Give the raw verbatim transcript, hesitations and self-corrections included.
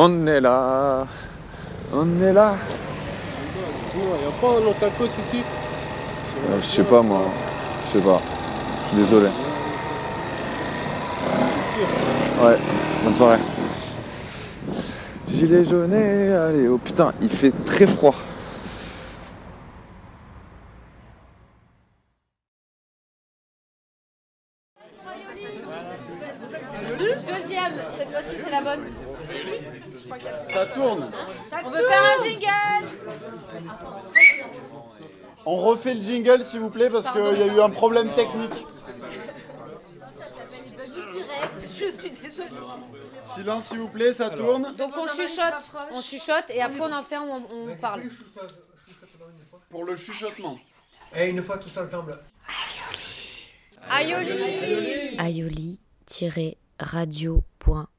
On est là, on est là. Il n'y a pas un tacos ici? Euh, je sais pas moi, je sais pas. Je suis désolé. Ouais, bonne soirée. Gilet jaune, allez, oh putain, il fait très froid. Deuxième, cette fois-ci c'est la bonne. Ça tourne. On veut faire un jingle. On refait le jingle s'il vous plaît parce qu'il y a eu un problème technique. Je suis désolée. Silence s'il vous plaît, ça tourne. Donc on chuchote, on chuchote et après on en fait, on, on parle. Pour le chuchotement. Et une fois tous ensemble. Aioli. aioli tiret radio point